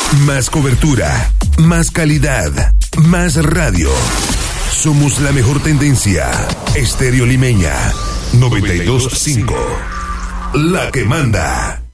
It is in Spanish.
Más cobertura, más calidad, más radio. Somos la mejor tendencia. Estéreo Limeña 92.5. La que manda.